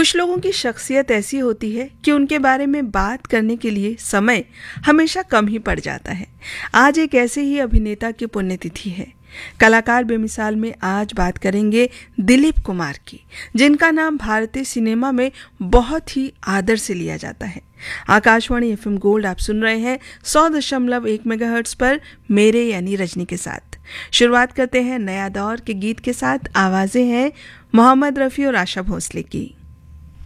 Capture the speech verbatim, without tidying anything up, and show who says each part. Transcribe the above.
Speaker 1: कुछ लोगों की शख्सियत ऐसी होती है कि उनके बारे में बात करने के लिए समय हमेशा कम ही पड़ जाता है। आज एक ऐसे ही अभिनेता की पुण्यतिथि है। कलाकार बेमिसाल में आज बात करेंगे दिलीप कुमार की, जिनका नाम भारतीय सिनेमा में बहुत ही आदर से लिया जाता है। आकाशवाणी एफएम गोल्ड आप सुन रहे हैं सौ दशमलव एक मेगाहर्ट्ज पर मेरे यानी रजनी के साथ। शुरुआत करते हैं नया दौर के गीत के साथ। आवाजें हैं मोहम्मद रफ़ी और आशा भोसले की।